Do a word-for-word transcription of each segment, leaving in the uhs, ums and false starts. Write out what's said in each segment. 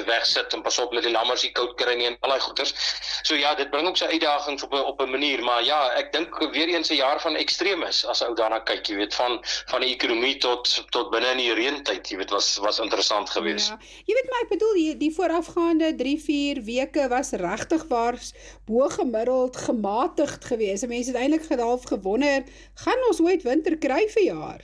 wegsit en pas op dat die lammers nie koud kry nie en al die goeters. So ja, dit bring ook sy uitdagings op 'n op 'n manier, maar ja, ek dink weer eens 'n jaar van ekstremes as ou daarna kyk, jy weet, van van die ekonomie tot tot binne in die reëntyd, jy weet, was was interessant geweest. Ja, jy weet maar ek bedoel die, die voorafgaande drie vier weke was regtig waar bo gemiddeld gematigd geweest. Mense het eintlik half gewonder, gaan ons ooit winter kry vir jaar?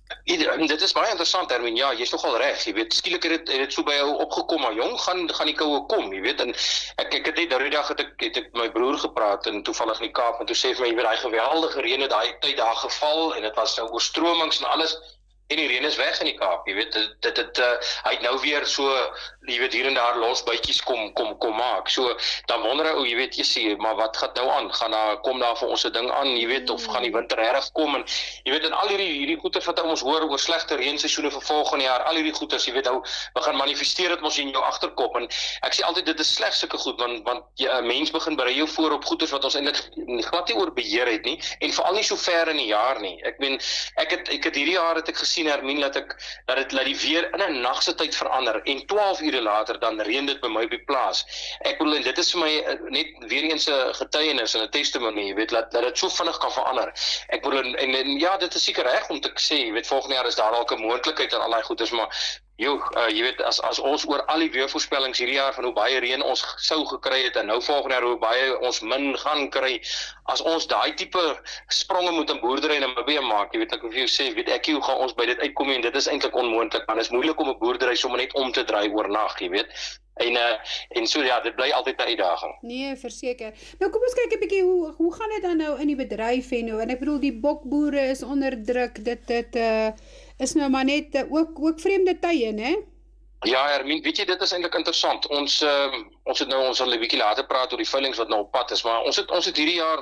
En dit is baie interessant, Erwin, ja, jy is nogal reg, jy weet, skielik het dit, het dit so by jou opgekom, maar jong, gaan, gaan die koue kom, jy weet, en ek, ek het net, die dag het ek, het ek my broer gepraat, en toevallig in die Kaap, en toe sê vir my, jy weet, die geweldige reën het daai tyd daar geval, en het was nou oorstromings en alles, en die reën is weg in die Kaap, jy weet, dit, dit, dit, uh, hy het nou weer so, jy weet, hier en daar los bytjies kom, kom, kom maak, so, dan wonder hy, oh, jy weet, jy sê, maar wat gaat nou aan, gaan daar, kom daar vir ons 'n ding aan, jy weet, of gaan die winter reg kom, en, jy weet, en al hierdie, hierdie goeters wat ons hoor, oor slegte reenseisoene vir volgende jaar, al hierdie goeters, jy weet, nou, we gaan manifesteer het ons in jou agterkop, en ek sê altyd, dit is slegs sulke goed, want, want ja, 'n mens begin berei jou voor op goeters wat ons eintlik glad nie oor beheer het nie, en veral nie so ver in die jaar nie, ek meen, ek het, ek het hierdie jaar het ek gesien, Hermien, dat ek, dat het, laat die weer in 'n nagse tyd verander, en twaalf ure later, dan reën dit by my op die plaas. Ek bedoel, dit is vir my net weer eens 'n getuienis en 'n testimonie, jy weet, dat, dat dit so vinnig kan verander. Ek bedoel, en, en, en ja, dit is seker reg om te sê, jy weet, volgende jaar is daar dalk 'n moontlikheid en al daai goeders, maar joh, uh, jy weet, as, as ons oor al die weervoorspellings hierdie jaar van hoe baie reën ons sou gekry het, en nou volgende jaar hoe baie ons min gaan kry, as ons daai tipe spronge moet in boerdery en Namibië maak, jy weet, ek wil vir jou sê, weet ek, hoe gaan ons by dit uitkom, en dit is eintlik onmoontlik, want dit is moeilik om 'n boerdery sommer net om te draai oornag, jy weet, en, uh, en so ja, dit bly altyd 'n uitdaging. Nee, verseker. Nou kom ons kyk 'n bietjie, hoe, hoe gaan dit dan nou in die bedryf en nou, en ek bedoel, die bokboere is onder druk, dit, dit, uh, is nou maar net uh, ook, ook vreemde tye, né? Ja, Hermien, weet jy, dit is eintlik interessant. Ons, uh, ons het nou, ons sal 'n bietjie later praat oor die veilings wat nou op pad is, maar ons het, ons het hierdie jaar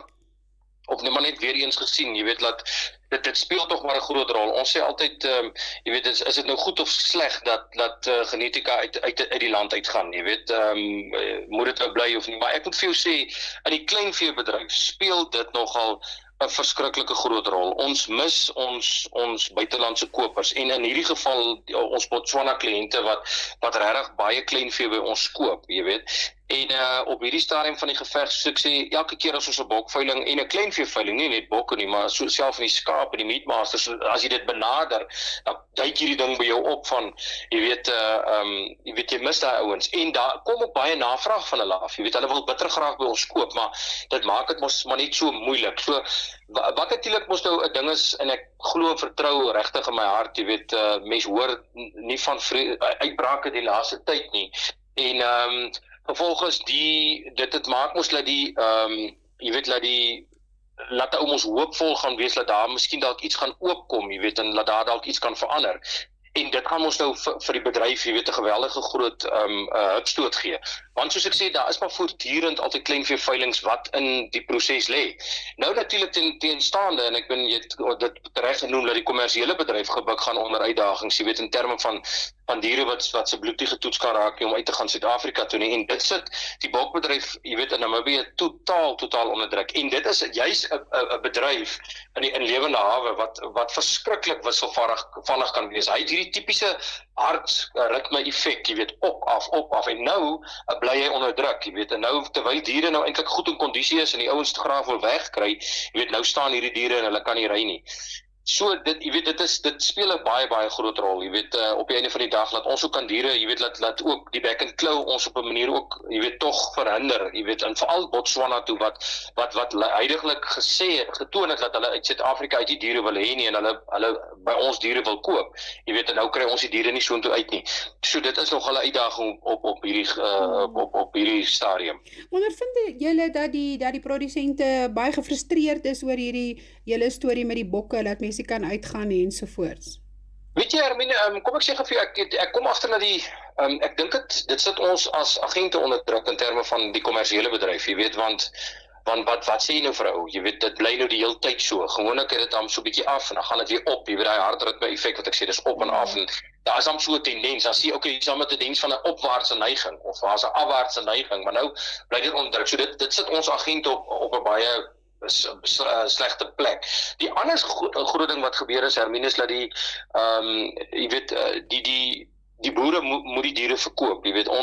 of net maar net weer eens gesien, jy weet, dat dit, dit speel toch maar 'n groot rol. Ons sê altyd, um, jy weet, is, is dit nou goed of sleg dat, dat uh, genetika uit, uit, uit die land uitgaan, jy weet, um, moet dit nou bly of nie, maar ek moet vir jou sê, in die kleinveebedryf speel dit nogal 'n verskriklike groot rol. Ons mis ons ons buitelandse kopers, en in hierdie geval ons Botswana kliënte wat wat regtig baie kleinvee by ons koop, jy weet. En uh, op hierdie stadium van die geveg, soos ek sê, elke keer as ons 'n bokveiling en 'n kleinveeveiling, nie net bokke nie, maar so self in die skaap en die meatmasters, as jy dit benader, dan duik hierdie ding by jou op van, jy weet, uh, um, jy weet, jy mis daai ouens, en daar kom ook baie navraag van hulle af, jy weet, hulle wil bitter graag by ons koop, maar dit maak dit mos maar net so moeilik. So, wat natuurlik mos nou 'n ding is, en ek glo en vertrou regtig in my hart, jy weet, uh, mense hoor nie van uitbrake die laaste tyd nie, en um, vervolgens die, dit het maak ons dat die, um, jy weet, dat die, laat ou ons hoopvol gaan wees, dat daar miskien dalk iets gaan oopkom, jy weet, en dat daar dalk iets kan verander. En dit gaan ons nou vir, vir die bedryf, jy weet, 'n geweldige groot um, uh, hupstoot gee. Want soos ek sê, daar is maar voortdurend altyd kleinveeveilings wat in die proses lê. Nou natuurlik ten, teenstaande, en ek ben jy het dit reg genoem, dat die kommersiële bedryf gebuk gaan onder uitdagings, jy weet, in terme van van diere wat, wat se bloed nie getoets kan raak nie, om uit te gaan Suid-Afrika toe nie, en dit sit die bokbedryf, jy weet, in Namibië totaal, totaal onder druk, en dit is juist 'n bedryf in die inlewende hawe, wat, wat verskriklik wisselvallig kan wees. Hy het hierdie tipiese hartritme effek, jy weet, op, af, op, af, en nou bly hy onder druk, jy weet, en nou, terwyl diere nou eintlik goed in kondisie is, en die ouens te graag wil wegkry, jy weet, nou staan hierdie diere en hulle kan nie ry nie. So, dit, jy weet, dit, is, dit speel 'n baie, baie groot rol, jy weet, uh, op die einde van die dag, laat ons ook aan diere, jy weet, laat, laat ook die back and claw ons op 'n manier ook, jy weet, toch verhinder, jy weet, en veral Botswana toe, wat, wat, wat huidiglik gesê, getoon het, dat hulle uit Suid-Afrika uit die diere wil hê nie, en hulle, hulle by ons diere wil koop, jy weet, en nou kry ons die diere nie so toe uit nie. So, dit is nog 'n uitdaging op, op, hierdie, uh, op, op, op hierdie stadium. Ondervind julle dat die, dat die produsente baie gefrustreerd is oor hierdie hele storie met die bokke, dat mense kan uitgaan ensovoorts? Weet jy, Hermine, um, kom ek sê vir jou, ek, ek kom agter na die, um, ek dink dit, dit sit ons as agente onder druk in terme van die kommersiële bedryf, jy weet, want Want wat, wat sê jy nou vir 'n ou? Jy weet, dit bly nou die hele tyd so. Gewoonlik het dit dan so 'n bietjie af, en dan gaan dit weer op. Jy weet, daai hartritme effek wat ek sê, dis op en af, en daar is dan so 'n tendens, dan sê jy, okay, jy's dan met 'n tendens van 'n opwaartse neiging, of daar's 'n afwaartse neiging, maar nou bly dit onder druk. So dit, dit sit ons agent op, op 'n baie slegte plek. Die ander groot, groot ding wat gebeur is, Hermine, is dat die, um, jy weet, die, die, die boere mo moet die diere verkoop, jy weet,